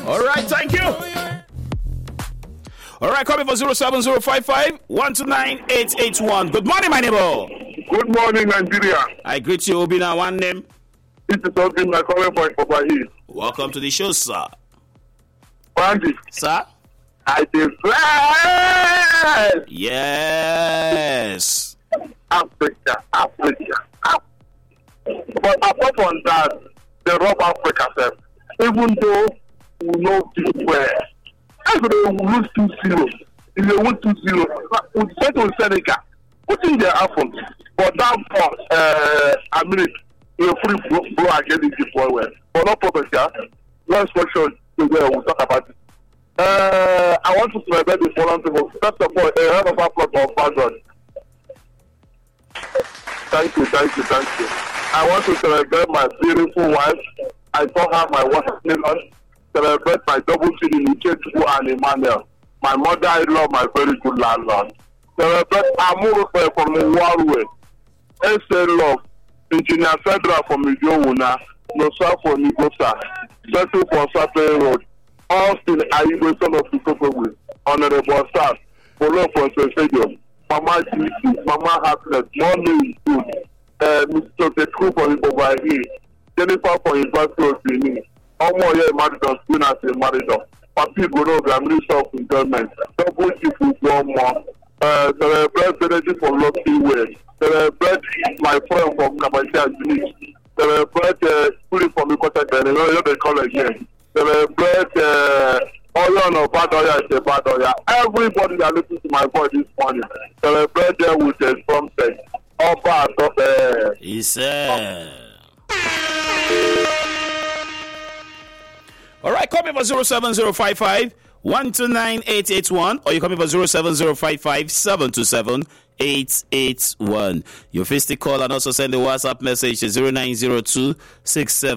All right, thank you. All right, coming for 07055-129-881. Good morning, my neighbor. Good morning, Nigeria. I greet you, Obina. One name. This is something I'm calling for Papa Hill. Welcome to the show, sir. Brandy, Sir? I declare Yes. Africa. But apart from that, the rob Africa, sir, even though we know this well, everybody will lose 2-0. If they win 2-0, we say to Senegal, what in their happen? But that for a free blow against the boy well. But no problem, sir. Last question, we'll talk about it. I want to celebrate the following people. First of all, a round of applause for Pardon. Thank you. I want to celebrate my beautiful wife. I call her my watermelon. Celebrate my double chin in Ichetuku and Emmanuel. My mother-in-law, my very good landlord. Celebrate Amuru from Uwaruwe. S.A. Love. Engineer Federal from Idiowuna. Nosa for Nigosa. Settle for Saturday Road. Austin Ayiwe, son of Ikokowe. Honorable Staff. Follow for Stadium. Mama GC, Mama Happiness, Mommy Good. Mr. Teku for Ibobahi. Jennifer for University of Benin. Omo Ye Maridon, Spoon as a Maridon. Papi Goro, Minister of Enjoyment. Double Chief one more. Celebrate Benedict from Lucky Way. Celebrate my friend from Kabasha Unique. Celebrate Kuli from Ikota General, they call again. Celebrate Oyon of Badoya is a Badoya. Everybody that listens to my voice this morning, celebrate them with a drum set. Opa, He said. All right, call me for 07055-129-881, or you call me for 07055-727-881. You face the call and also send the WhatsApp message to 0902-67